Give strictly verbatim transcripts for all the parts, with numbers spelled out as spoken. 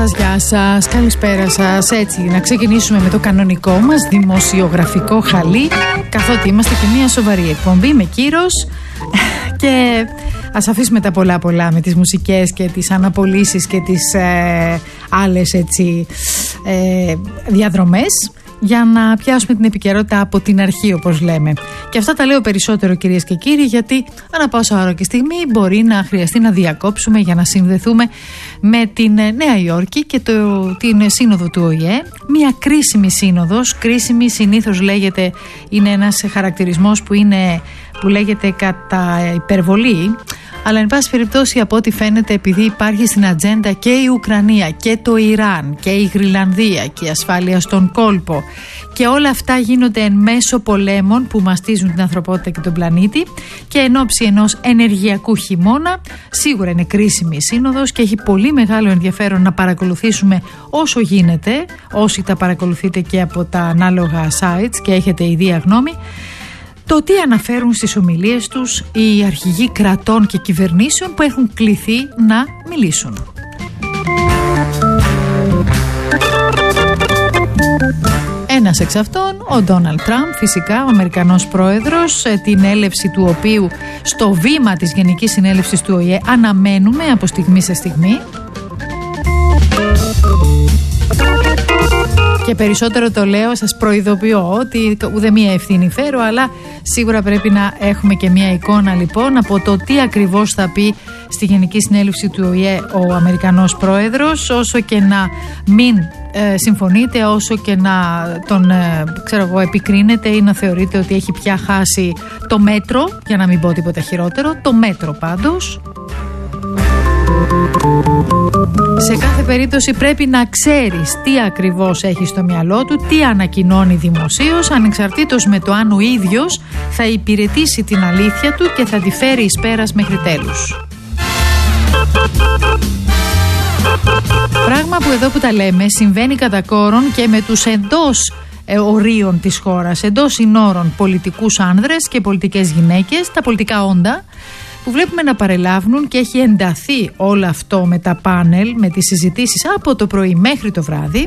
Γεια σας, καλησπέρα σας. Έτσι, να ξεκινήσουμε με το κανονικό μας δημοσιογραφικό χαλί, καθότι είμαστε και μια σοβαρή εκπομπή με κύρος. Και ας αφήσουμε τα πολλά πολλά με τις μουσικές και τις αναπολύσεις και τις ε, άλλες έτσι ε, διαδρομές, για να πιάσουμε την επικαιρότητα από την αρχή, όπως λέμε. Και αυτά τα λέω περισσότερο, κυρίες και κύριοι, γιατί ανά πάσα ώρα και στιγμή μπορεί να χρειαστεί να διακόψουμε για να συνδεθούμε με την Νέα Υόρκη και το, την σύνοδο του Ο Η Ε. Μια κρίσιμη σύνοδος. Κρίσιμη συνήθως λέγεται, είναι ένας χαρακτηρισμός που, είναι, που λέγεται κατά υπερβολή. Αλλά εν πάση περιπτώσει, από ό,τι φαίνεται, επειδή υπάρχει στην ατζέντα και η Ουκρανία και το Ιράν και η Γροιλανδία και η ασφάλεια στον κόλπο, και όλα αυτά γίνονται εν μέσω πολέμων που μαστίζουν την ανθρωπότητα και τον πλανήτη, και εν ώψη ενός ενεργειακού χειμώνα, σίγουρα είναι κρίσιμη η σύνοδος και έχει πολύ μεγάλο ενδιαφέρον να παρακολουθήσουμε όσο γίνεται, όσοι τα παρακολουθείτε και από τα ανάλογα sites και έχετε ιδία γνώμη, το τι αναφέρουν στις ομιλίες τους οι αρχηγοί κρατών και κυβερνήσεων που έχουν κληθεί να μιλήσουν. Ένας εξ αυτών, ο Ντόναλντ Τραμπ, φυσικά, ο Αμερικανός πρόεδρος, την έλευση του οποίου στο βήμα της Γενικής Συνέλευσης του Ο Η Ε αναμένουμε από στιγμή σε στιγμή. Και περισσότερο το λέω, σας προειδοποιώ ότι ούτε μία ευθύνη φέρω, αλλά σίγουρα πρέπει να έχουμε και μία εικόνα λοιπόν από το τι ακριβώς θα πει στη Γενική Συνέλευση του Ο Η Ε ο Αμερικανός πρόεδρος, όσο και να μην ε, συμφωνείτε, όσο και να τον ε, ξέρω εγώ, επικρίνετε ή να θεωρείτε ότι έχει πια χάσει το μέτρο, για να μην πω τίποτα χειρότερο, το μέτρο πάντως. Σε κάθε περίπτωση πρέπει να ξέρεις τι ακριβώς έχει στο μυαλό του, τι ανακοινώνει δημοσίως, ανεξαρτήτως με το αν ο ίδιος θα υπηρετήσει την αλήθεια του και θα τη φέρει εις πέρας μέχρι τέλους. Πράγμα που εδώ που τα λέμε συμβαίνει κατά κόρον και με τους εντός ε, ορίων της χώρας, εντός συνόρων πολιτικούς άνδρες και πολιτικές γυναίκες, τα πολιτικά όντα, που βλέπουμε να παρελάβουν, και έχει ενταθεί όλο αυτό με τα πάνελ, με τις συζητήσεις από το πρωί μέχρι το βράδυ.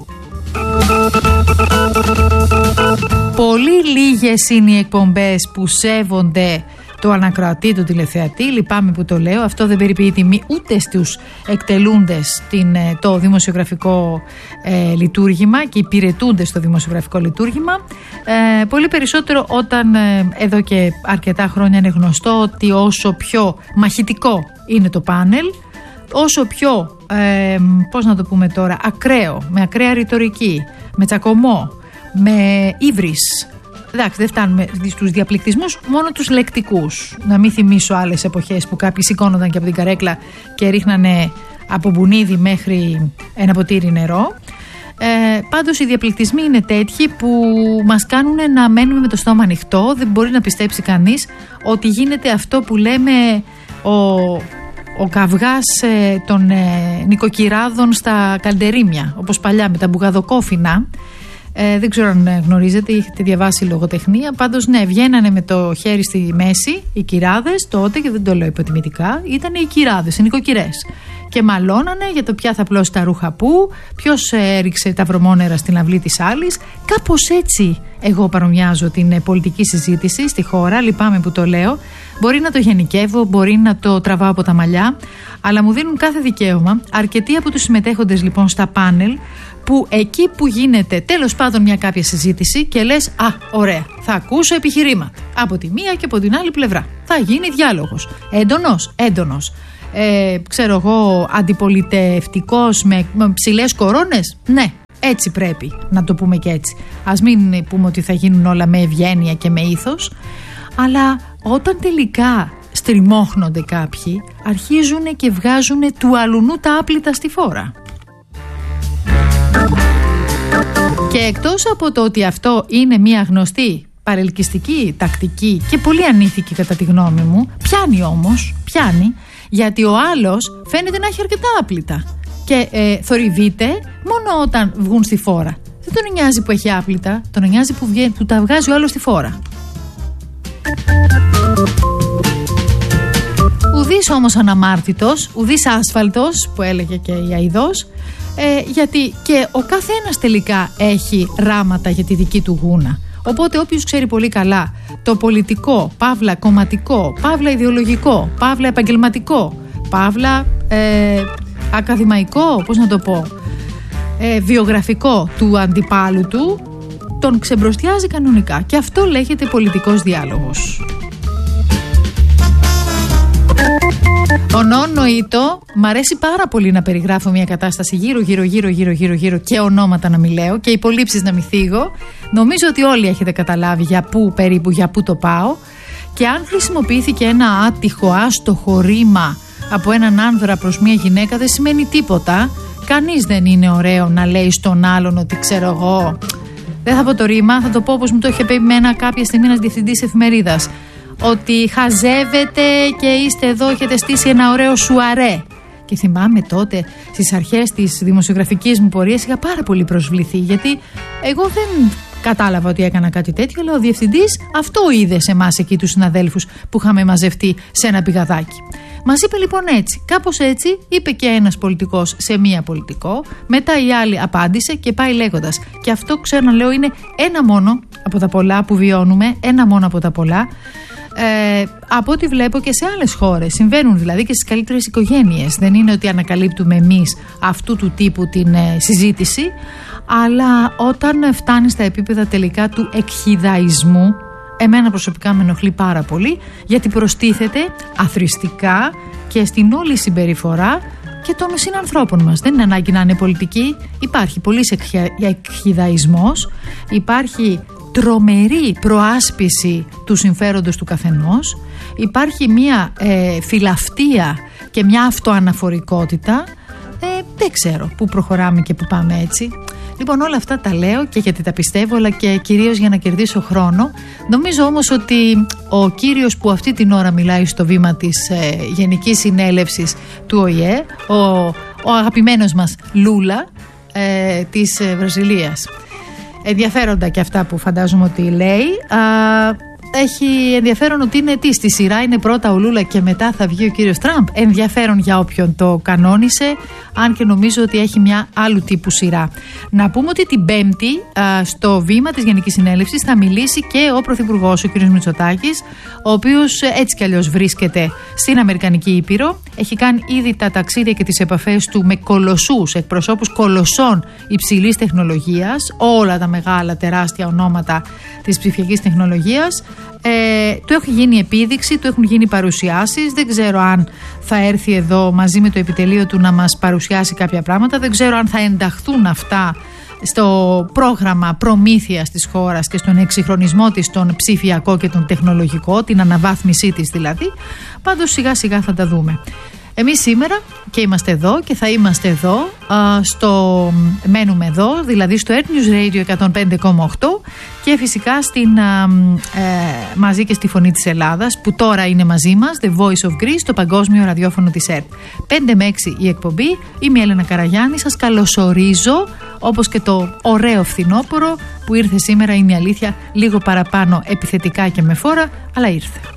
Πολύ λίγες είναι οι εκπομπές που σέβονται το ανακροατή, το τηλεθεατή. Λυπάμαι που το λέω, αυτό δεν περιποιεί τιμή ούτε στους εκτελούντες την, το δημοσιογραφικό ε, λειτουργήμα και υπηρετούνται στο δημοσιογραφικό λειτουργήμα. Ε, πολύ περισσότερο όταν ε, εδώ και αρκετά χρόνια είναι γνωστό ότι όσο πιο μαχητικό είναι το πάνελ, όσο πιο, ε, πώς να το πούμε τώρα, ακραίο, με ακραία ρητορική, με τσακωμό, με ύβρις. Εντάξει, δεν φτάνουμε στους διαπληκτισμούς, μόνο τους λεκτικούς. Να μην θυμίσω άλλες εποχές που κάποιοι σηκώνονταν και από την καρέκλα και ρίχνανε από μπουνίδι μέχρι ένα ποτήρι νερό. Ε, πάντως οι διαπληκτισμοί είναι τέτοιοι που μας κάνουν να μένουμε με το στόμα ανοιχτό. Δεν μπορεί να πιστέψει κανείς ότι γίνεται αυτό που λέμε ο, ο καυγάς ε, των ε, νοικοκυράδων στα καλντερίμια, όπως παλιά με τα μπουγαδοκόφινα. Ε, δεν ξέρω αν γνωρίζετε, έχετε διαβάσει λογοτεχνία. Πάντως, ναι, βγαίνανε με το χέρι στη μέση οι κυράδες τότε, και δεν το λέω υποτιμητικά, ήταν οι κυράδες, οι νοικοκυρές. Και μαλώνανε για το ποια θα πλώσει τα ρούχα πού, ποιος έριξε τα βρωμόνερα στην αυλή της άλλης. Κάπως έτσι εγώ παρομοιάζω την πολιτική συζήτηση στη χώρα. Λυπάμαι που το λέω. Μπορεί να το γενικεύω, μπορεί να το τραβάω από τα μαλλιά, αλλά μου δίνουν κάθε δικαίωμα αρκετοί από τους συμμετέχοντες λοιπόν στα πάνελ, που εκεί που γίνεται τέλος πάντων μια κάποια συζήτηση και λες «Α, ωραία, θα ακούσω επιχειρήματα από τη μία και από την άλλη πλευρά. Θα γίνει διάλογος, έντονος, έντονος, ε, ξέρω εγώ, αντιπολιτευτικός με, με ψηλές κορώνες». Ναι, έτσι πρέπει να το πούμε και έτσι. Ας μην πούμε ότι θα γίνουν όλα με ευγένεια και με ήθος, αλλά όταν τελικά στριμώχνονται κάποιοι, αρχίζουν και βγάζουν του αλουνού τα άπλυτα στη φόρα. Και εκτός από το ότι αυτό είναι μια γνωστή παρελκυστική τακτική και πολύ ανήθικη κατά τη γνώμη μου, πιάνει όμως, πιάνει, γιατί ο άλλος φαίνεται να έχει αρκετά άπλυτα και ε, θορυβείται μόνο όταν βγουν στη φόρα. Δεν τον νοιάζει που έχει άπλυτα, τον νοιάζει που, βγαίνει, που τα βγάζει ο άλλος στη φόρα. Ουδής όμως αναμάρτητος, ουδής άσφαλτος που έλεγε και η Αηδός, Ε, γιατί και ο καθένας τελικά έχει ράματα για τη δική του γούνα. Οπότε όποιος ξέρει πολύ καλά το πολιτικό, παύλα κομματικό, παύλα ιδεολογικό, παύλα επαγγελματικό, παύλα ε, ακαδημαϊκό, πώς να το πω, ε, βιογραφικό του αντιπάλου του, τον ξεμπροστιάζει κανονικά. Και αυτό λέγεται πολιτικός διάλογος. Ονονοήτο, μ' αρέσει πάρα πολύ να περιγράφω μια κατάσταση γύρω γύρω γύρω γύρω γύρω γύρω και ονόματα να μην λέω και υπολείψεις να μην θίγω. Νομίζω ότι όλοι έχετε καταλάβει για πού περίπου, για πού το πάω. Και αν χρησιμοποιήθηκε ένα άτυχο, άστοχο ρήμα από έναν άνδρα προς μια γυναίκα, δεν σημαίνει τίποτα. Κανείς δεν είναι ωραίο να λέει στον άλλον ότι ξέρω εγώ. Δεν θα πω το ρήμα, θα το πω όπως μου το είχε πει εμένα κάποια στιγμή ένας διευθυντής εφημερίδας. Ότι χαζεύετε και είστε εδώ, έχετε στήσει ένα ωραίο σουαρέ. Και θυμάμαι τότε στις αρχές της δημοσιογραφικής μου πορείας είχα πάρα πολύ προσβληθεί, γιατί εγώ δεν κατάλαβα ότι έκανα κάτι τέτοιο, αλλά ο διευθυντής αυτό είδε σε εμάς εκεί τους συναδέλφους που είχαμε μαζευτεί σε ένα πηγαδάκι. Μας είπε λοιπόν έτσι, κάπως έτσι είπε και ένας πολιτικός σε μία πολιτικό, μετά η άλλη απάντησε και πάει λέγοντας. Και αυτό ξέρω να λέω είναι ένα μόνο από τα πολλά που βιώνουμε, ένα μόνο από τα πολλά. Ε, από ό,τι βλέπω και σε άλλες χώρες συμβαίνουν, δηλαδή και στις καλύτερες οικογένειες. Δεν είναι ότι ανακαλύπτουμε εμείς αυτού του τύπου την ε, συζήτηση, αλλά όταν φτάνει στα επίπεδα τελικά του εκχυδαϊσμού, εμένα προσωπικά με ενοχλεί πάρα πολύ, γιατί προστίθεται αθροιστικά και στην όλη συμπεριφορά και των συνανθρώπων μας. Δεν είναι ανάγκη να είναι πολιτική. Υπάρχει πολύς εκχυδαϊσμός, υπάρχει τρομερή προάσπιση του συμφέροντος του καθενός, υπάρχει μια ε, φιλαυτία και μια αυτοαναφορικότητα. Ε, δεν ξέρω πού προχωράμε και πού πάμε έτσι. Λοιπόν, όλα αυτά τα λέω και γιατί τα πιστεύω, αλλά και κυρίως για να κερδίσω χρόνο. Νομίζω όμως ότι ο κύριος που αυτή την ώρα μιλάει στο βήμα της ε, Γενικής Συνέλευσης του Ο I Ε, ο, ο αγαπημένος μας Λούλα ε, της ε, Βραζιλίας, ενδιαφέροντα και αυτά που φαντάζομαι ότι λέει. Α, έχει ενδιαφέρον ότι είναι τι, στη σειρά είναι πρώτα ο Λούλα και μετά θα βγει ο κύριος Τραμπ. Ενδιαφέρον για όποιον το κανόνισε, αν και νομίζω ότι έχει μια άλλου τύπου σειρά. Να πούμε ότι την Πέμπτη α, στο βήμα της Γενικής Συνέλευσης θα μιλήσει και ο Πρωθυπουργός, ο κύριος Μητσοτάκης, ο οποίος έτσι κι αλλιώς βρίσκεται στην Αμερικανική Ήπειρο. Έχει κάνει ήδη τα ταξίδια και τις επαφές του με κολοσσούς, εκπροσώπους κολοσσών υψηλής τεχνολογίας, όλα τα μεγάλα τεράστια ονόματα της ψηφιακής τεχνολογίας. Ε, του έχει γίνει επίδειξη, του έχουν γίνει παρουσιάσεις. Δεν ξέρω αν θα έρθει εδώ μαζί με το επιτελείο του να μας παρουσιάσει κάποια πράγματα. Δεν ξέρω αν θα ενταχθούν αυτά στο πρόγραμμα προμήθειας της χώρας και στον εξυγχρονισμό της, τον ψηφιακό και τον τεχνολογικό, την αναβάθμισή της δηλαδή. Πάντως σιγά σιγά θα τα δούμε. Εμείς σήμερα και είμαστε εδώ και θα είμαστε εδώ, α, στο, μένουμε εδώ, δηλαδή στο Earth News Radio εκατόν πέντε κόμμα οκτώ και φυσικά στην, α, ε, μαζί και στη Φωνή της Ελλάδας που τώρα είναι μαζί μας, The Voice of Greece, το παγκόσμιο ραδιόφωνο της ΕΡΤ. πέντε με έξι η εκπομπή, είμαι η Έλενα Καραγιάννη, σας καλωσορίζω, όπως και το ωραίο φθινόπωρο που ήρθε σήμερα, είναι η αλήθεια, λίγο παραπάνω επιθετικά και με φόρα, αλλά ήρθε.